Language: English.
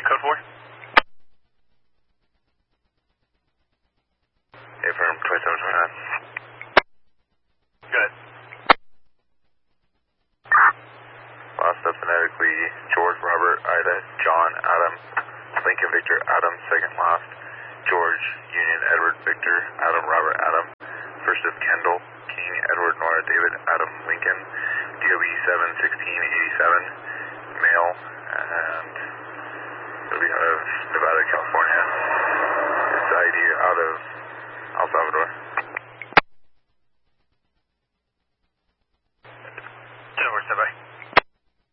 Code 4? Affirm 2729. Go ahead. Lost up phonetically George, Robert, Ida, John, Adam, Lincoln, Victor, Adam, second lost. George, Union, Edward, Victor, Adam, Robert, Adam. First of Kendall, King, Edward, Nora, David, Adam, Lincoln. DOB 71687, male, and it'll be out of Nevada, California. It's ID out of El Salvador.